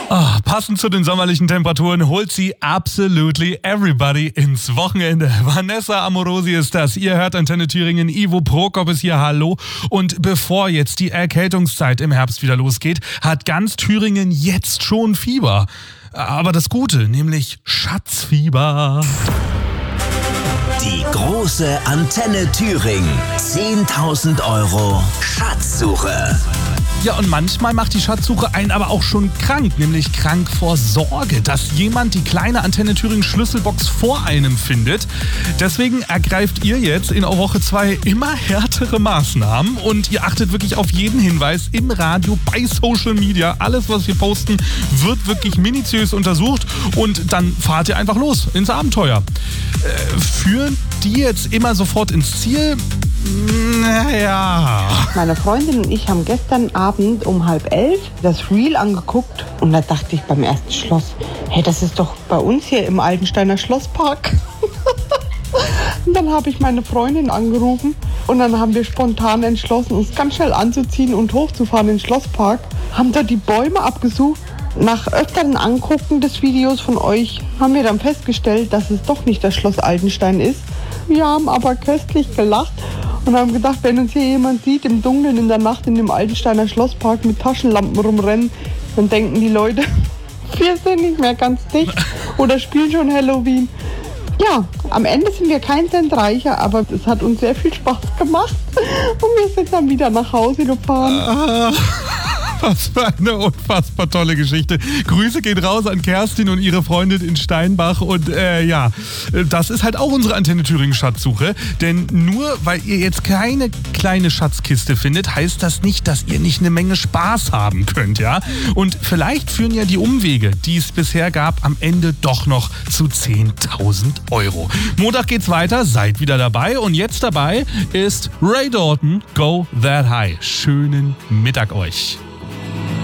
Passend zu den sommerlichen Temperaturen holt sie absolutely everybody ins Wochenende. Vanessa Amorosi ist das. Ihr hört Antenne Thüringen. Ivo Prokop ist hier. Hallo. Und bevor jetzt die Erkältungszeit im Herbst wieder losgeht, hat ganz Thüringen jetzt schon Fieber. Aber das Gute, nämlich Schatzfieber. Die große Antenne Thüringen. 10.000 € Schatzsuche. Ja, und manchmal macht die Schatzsuche einen aber auch schon krank, nämlich krank vor Sorge, dass jemand die kleine Antenne Thüringen Schlüsselbox vor einem findet. Deswegen ergreift ihr jetzt in Woche 2 immer härtere Maßnahmen und ihr achtet wirklich auf jeden Hinweis im Radio, bei Social Media. Alles, was wir posten, wird wirklich minutiös untersucht und dann fahrt ihr einfach los ins Abenteuer. Führen die jetzt immer sofort ins Ziel? Naja. Meine Freundin und ich haben gestern Abend um 10:30 das Reel angeguckt und da dachte ich beim ersten Schloss, hey, das ist doch bei uns hier im Altensteiner Schlosspark. Und dann habe ich meine Freundin angerufen und dann haben wir spontan entschlossen, uns ganz schnell anzuziehen und hochzufahren in den Schlosspark. Haben da die Bäume abgesucht. Nach öfteren Angucken des Videos von euch haben wir dann festgestellt, dass es doch nicht das Schloss Altenstein ist. Wir haben aber köstlich gelacht und haben gedacht, wenn uns hier jemand sieht im Dunkeln in der Nacht in dem Altensteiner Schlosspark mit Taschenlampen rumrennen, dann denken die Leute, wir sind nicht mehr ganz dicht oder spielen schon Halloween. Ja, am Ende sind wir keinen Cent reicher, aber es hat uns sehr viel Spaß gemacht und wir sind dann wieder nach Hause gefahren. Was für eine unfassbar tolle Geschichte. Grüße gehen raus an Kerstin und ihre Freundin in Steinbach. Und das ist halt auch unsere Antenne Thüringen Schatzsuche. Denn nur weil ihr jetzt keine kleine Schatzkiste findet, heißt das nicht, dass ihr nicht eine Menge Spaß haben könnt, ja? Und vielleicht führen ja die Umwege, die es bisher gab, am Ende doch noch zu 10.000 €. Montag geht's weiter, seid wieder dabei. Und jetzt dabei ist Ray Dalton, Go That High. Schönen Mittag euch.